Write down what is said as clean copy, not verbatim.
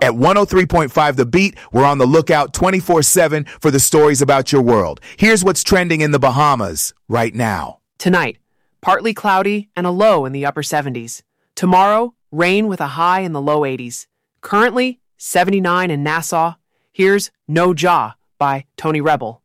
At 103.5 The Beat, we're on the lookout 24/7 for the stories about your world. Here's what's trending in the Bahamas right now. Tonight, partly cloudy and a low in the upper 70s. Tomorrow, rain with a high in the low 80s. Currently, 79 in Nassau. Here's No Jaw by Tony Rebel.